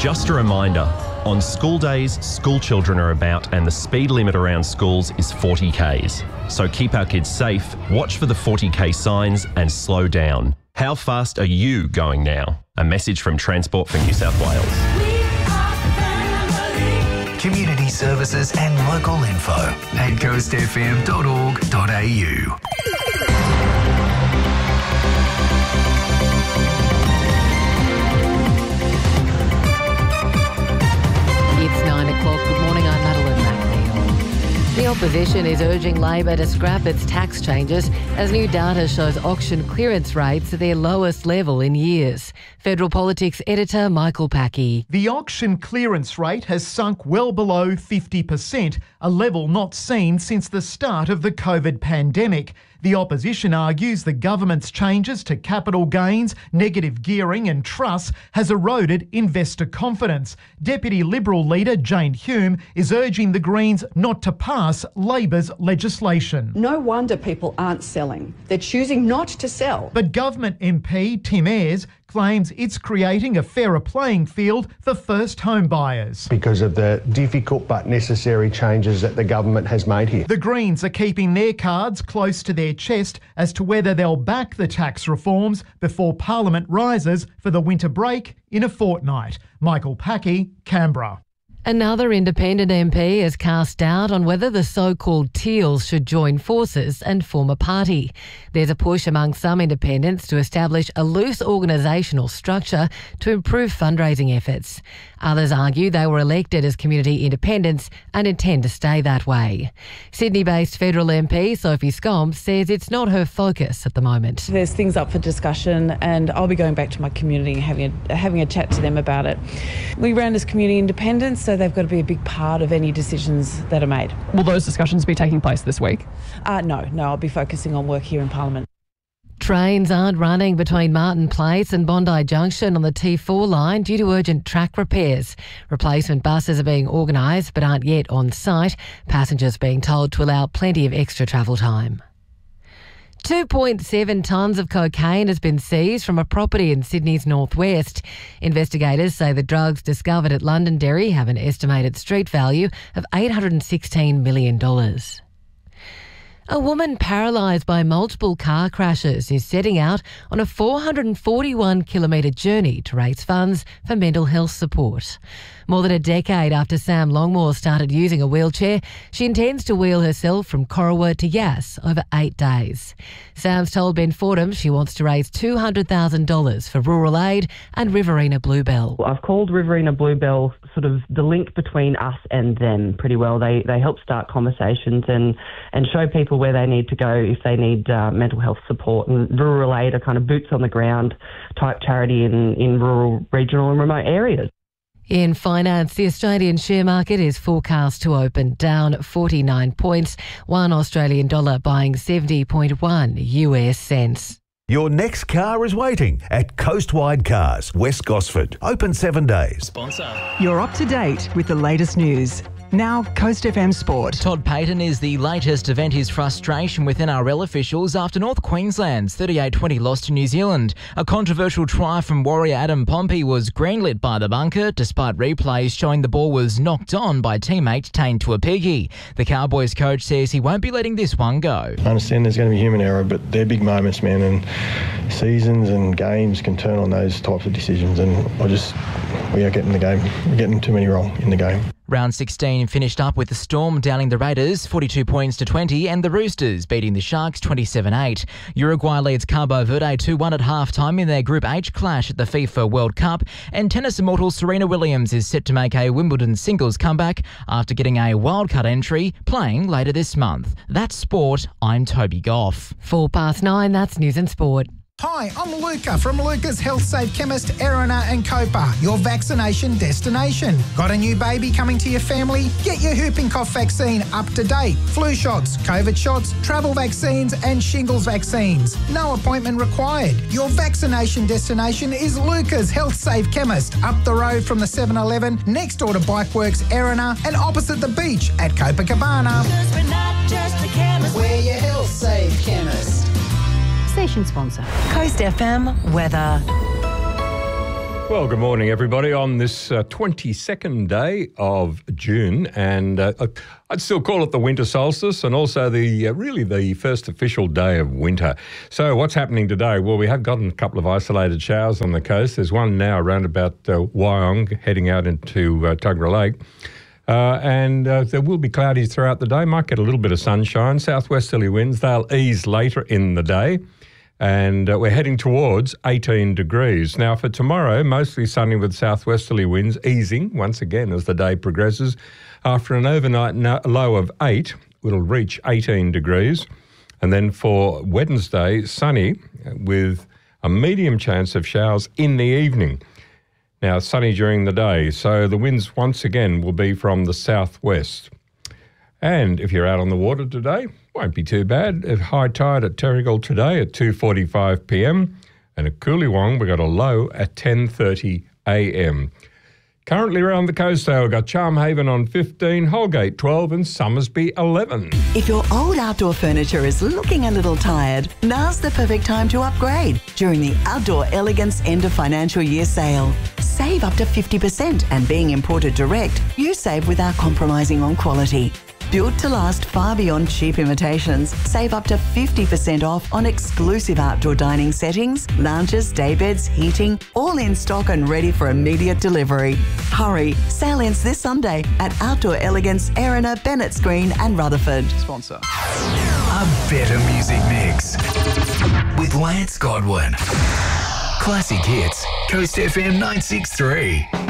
Just a reminder, on school days, school children are about and the speed limit around schools is 40 Ks. So keep our kids safe, watch for the 40 K signs and slow down. How fast are you going now? A message from Transport for New South Wales. Community services and local info at coastfm.org.au. It's 9 o'clock. Good morning, I'm Madeline McNeil. The opposition is urging Labor to scrap its tax changes as new data shows auction clearance rates at their lowest level in years. Federal Politics editor Michael Packey. The auction clearance rate has sunk well below 50%, a level not seen since the start of the COVID pandemic. The opposition argues the government's changes to capital gains, negative gearing and trusts has eroded investor confidence. Deputy Liberal leader Jane Hume is urging the Greens not to pass Labor's legislation. No wonder people aren't selling. They're choosing not to sell. But government MP Tim Ayres claims it's creating a fairer playing field for first home buyers. Because of the difficult but necessary changes that the government has made here. The Greens are keeping their cards close to their chest as to whether they'll back the tax reforms before Parliament rises for the winter break in a fortnight. Michael Packey, Canberra. Another independent MP has cast doubt on whether the so-called Teals should join forces and form a party. There's a push among some independents to establish a loose organisational structure to improve fundraising efforts. Others argue they were elected as community independents and intend to stay that way. Sydney-based federal MP Sophie Scombs says it's not her focus at the moment. There's things up for discussion and I'll be going back to my community and having a chat to them about it. We ran as community independents, so they've got to be a big part of any decisions that are made. Will those discussions be taking place this week? No, I'll be focusing on work here in Parliament. Trains aren't running between Martin Place and Bondi Junction on the T4 line due to urgent track repairs. Replacement buses are being organised but aren't yet on site, passengers being told to allow plenty of extra travel time. 2.7 tonnes of cocaine has been seized from a property in Sydney's northwest. Investigators say the drugs discovered at Londonderry have an estimated street value of $816 million. A woman paralysed by multiple car crashes is setting out on a 441-kilometre journey to raise funds for mental health support. More than a decade after Sam Longmore started using a wheelchair, she intends to wheel herself from Corowa to Yass over 8 days. Sam's told Ben Fordham she wants to raise $200,000 for Rural Aid and Riverina Bluebell. I've called Riverina Bluebell sort of the link between us and them pretty well. They help start conversations and show people where they need to go if they need mental health support. And Rural Aid are kind of boots on the ground type charity in rural, regional and remote areas. In finance, the Australian share market is forecast to open down 49 points, one Australian dollar buying 70.1 US cents. Your next car is waiting at Coastwide Cars, West Gosford. Open 7 days. Sponsor. You're up to date with the latest news. Now, Coast FM Sport. Todd Payton is the latest to vent his frustration with NRL officials after North Queensland's 38-20 loss to New Zealand. A controversial try from Warrior Adam Pompey was greenlit by the bunker, despite replays showing the ball was knocked on by teammate Tane Tuapigi. The Cowboys coach says he won't be letting this one go. I understand there's going to be human error, but they're big moments, man, and seasons and games can turn on those types of decisions, and we are getting the game. We're getting too many wrong in the game. Round 16 finished up with the Storm downing the Raiders 42 points to 20 and the Roosters beating the Sharks 27-8. Uruguay leads Cabo Verde 2-1 at half-time in their Group H clash at the FIFA World Cup, and tennis immortal Serena Williams is set to make a Wimbledon singles comeback after getting a wildcard entry playing later this month. That's sport. I'm Toby Goff. 9:04, that's News and Sport. Hi, I'm Luca from Luca's Health Safe Chemist, Erina and Copa, your vaccination destination. Got a new baby coming to your family? Get your whooping cough vaccine up to date. Flu shots, COVID shots, travel vaccines and shingles vaccines. No appointment required. Your vaccination destination is Luca's Health Safe Chemist, up the road from the 7-Eleven, next door to Bikeworks Erina and opposite the beach at Copacabana. Because we're not just a chemist, we're your Health Safe Chemist. Station sponsor. Coast FM weather. Well, good morning, everybody, on this 22nd day of June, and I'd still call it the winter solstice, and also really the first official day of winter. So what's happening today? Well, we have gotten a couple of isolated showers on the coast. There's one now around about Wyong, heading out into Tuggerah Lake. And there will be cloudy throughout the day. Might get a little bit of sunshine. Southwesterly winds, they'll ease later in the day. And we're heading towards 18 degrees. Now, for tomorrow, mostly sunny with southwesterly winds, easing once again as the day progresses. After an overnight low of 8, it'll reach 18 degrees. And then for Wednesday, sunny with a medium chance of showers in the evening. Now, sunny during the day, so the winds once again will be from the southwest. And if you're out on the water today, won't be too bad. At high tide at Terrigal today at 2:45 p.m. and at Coolywong we got a low at 10:30 a.m. Currently around the coast, though, we've got Charmhaven on 15, Holgate 12 and Summersby 11. If your old outdoor furniture is looking a little tired, now's the perfect time to upgrade during the Outdoor Elegance End of Financial Year sale. Save up to 50%, and being imported direct, you save without compromising on quality. Built to last far beyond cheap imitations, save up to 50% off on exclusive outdoor dining settings, lounges, daybeds, heating, all in stock and ready for immediate delivery. Hurry, sale ends this Sunday at Outdoor Elegance, Erina, Bennetts Green and Rutherford. Sponsor. A better music mix with Lance Godwin. Classic hits, Coast FM 963.